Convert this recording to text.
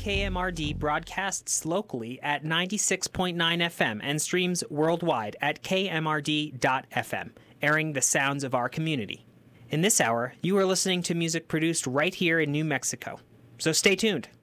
KMRD broadcasts locally at 96.9 FM and streams worldwide at kmrd.fm, airing the sounds of our community. In this hour, you are listening to music produced right here in New Mexico. So stay tuned.